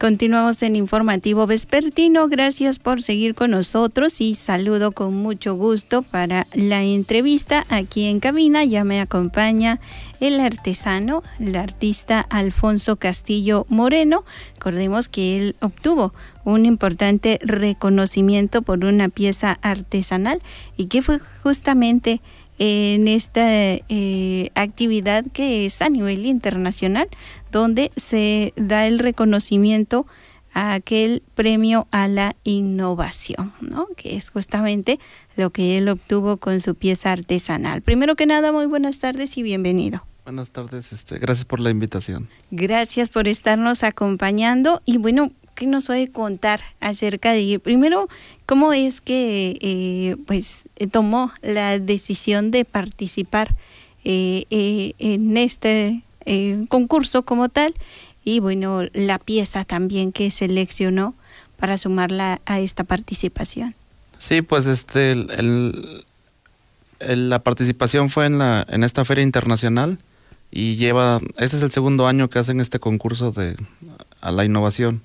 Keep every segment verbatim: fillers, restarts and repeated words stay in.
Continuamos en Informativo Vespertino. Gracias por seguir con nosotros y saludo con mucho gusto para la entrevista aquí en cabina. Ya me acompaña el artesano, el artista Alfonso Castillo Moreno. Recordemos que él obtuvo un importante reconocimiento por una pieza artesanal y que fue justamente en esta eh, actividad que es a nivel internacional, donde se da el reconocimiento a aquel premio a la innovación, ¿no? Que es justamente lo que él obtuvo con su pieza artesanal. Primero que nada, muy buenas tardes y bienvenido. Buenas tardes, este, gracias por la invitación. Gracias por estarnos acompañando y bueno, ¿qué nos puede contar acerca de, primero, cómo es que eh, pues tomó la decisión de participar eh, eh, en este eh, concurso como tal? Y bueno, la pieza también que seleccionó para sumarla a esta participación. Sí, pues este, el, el, el, la participación fue en, la, en esta feria internacional y lleva, este es el segundo año que hacen este concurso de a la innovación.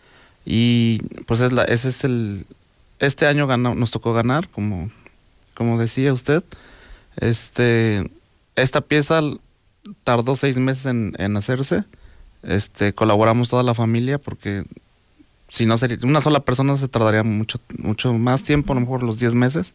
Y pues es la, ese es el, este año ganó, nos tocó ganar, como, como decía usted. Este, esta pieza tardó seis meses en, en hacerse. Este, colaboramos toda la familia porque si no sería, una sola persona se tardaría mucho, mucho más tiempo, a lo mejor los diez meses.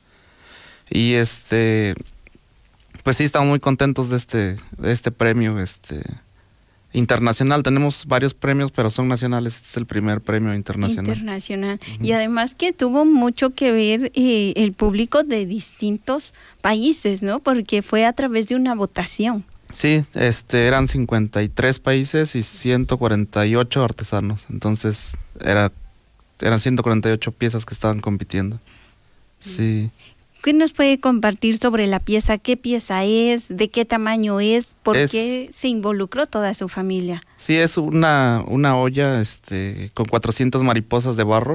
Y este, pues sí, estamos muy contentos de este, de este premio, este. internacional. Tenemos varios premios, pero son nacionales. Este es el primer premio internacional. Internacional. Uh-huh. Y además que tuvo mucho que ver eh, el público de distintos países, ¿no? Porque fue a través de una votación. Sí, este, eran cincuenta y tres países y ciento cuarenta y ocho artesanos. Entonces, era, eran ciento cuarenta y ocho piezas que estaban compitiendo. Uh-huh. Sí. ¿Qué nos puede compartir sobre la pieza? ¿Qué pieza es? ¿De qué tamaño es? ¿Por es, qué se involucró toda su familia? Sí, es una, una olla este, con cuatrocientas mariposas de barro,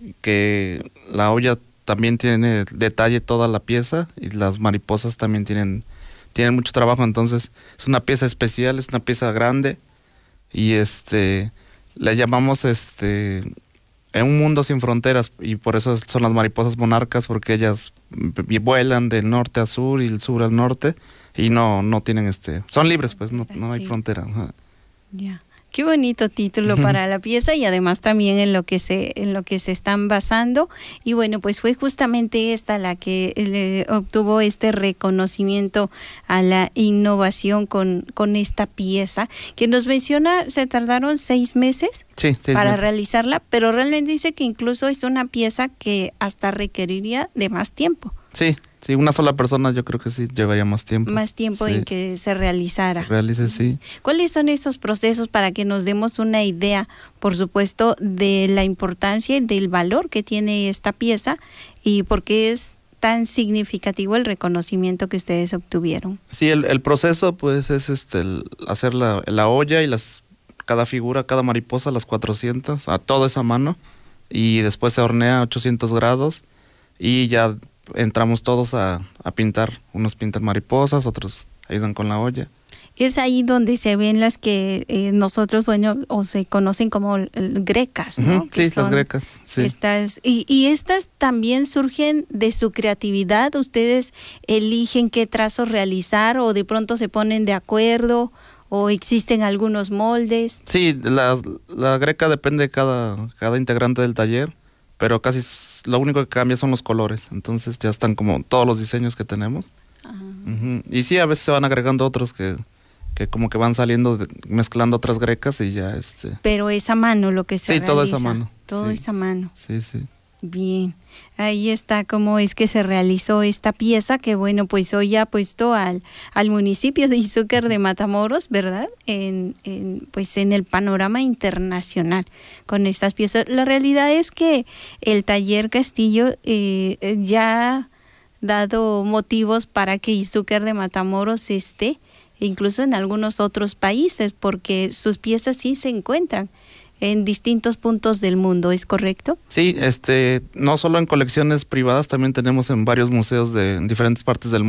que la olla también tiene detalle toda la pieza y las mariposas también tienen, tienen mucho trabajo. Entonces es una pieza especial, es una pieza grande y este la llamamos este... en un mundo sin fronteras, y por eso son las mariposas monarcas, porque ellas vuelan del norte a sur y del sur al norte y no no tienen este, son libres, pues no, no hay sí. frontera. Ya. Yeah. Qué bonito título para la pieza y además también en lo que se en lo que se están basando. Y bueno, pues fue justamente esta la que le obtuvo este reconocimiento a la innovación con, con esta pieza que nos menciona, se tardaron seis meses sí, seis para meses. realizarla, pero realmente dice que incluso es una pieza que hasta requeriría de más tiempo. Sí, sí, una sola persona yo creo que sí llevaría más tiempo. Más tiempo sí. en que se realizara. Se realice, sí. ¿Cuáles son estos procesos para que nos demos una idea, por supuesto, de la importancia y del valor que tiene esta pieza y por qué es tan significativo el reconocimiento que ustedes obtuvieron? Sí, el, el proceso pues es este el hacer la, la olla y las cada figura, cada mariposa, las cuatrocientas, a todo esa mano, y después se hornea a ochocientos grados y ya entramos todos a, a pintar. Unos pintan mariposas, otros ayudan con la olla. Es ahí donde se ven las que eh, nosotros, bueno, o se conocen como el, el grecas, ¿no? Uh-huh, sí, las grecas. Sí. Estas, y, y estas también surgen de su creatividad. ¿Ustedes eligen qué trazos realizar o de pronto se ponen de acuerdo o existen algunos moldes? Sí, la, la greca depende de cada, cada integrante del taller, pero casi lo único que cambia son los colores. Entonces ya están como todos los diseños que tenemos. Uh-huh. Y sí, a veces se van agregando otros que, que como que van saliendo, de, mezclando otras grecas y ya este... Pero es a mano lo que se sí, realiza. todo es a mano. Todo sí. es a mano. Sí, sí. Bien, ahí está cómo es que se realizó esta pieza que bueno, pues hoy ha puesto al, al municipio de Izúcar de Matamoros, ¿verdad? En, en, pues en el panorama internacional con estas piezas. La realidad es que el taller Castillo eh, ya ha dado motivos para que Izúcar de Matamoros esté, incluso en algunos otros países, porque sus piezas sí se encuentran en distintos puntos del mundo, ¿es correcto? Sí, este, no solo en colecciones privadas, también tenemos en varios museos de en diferentes partes del mundo.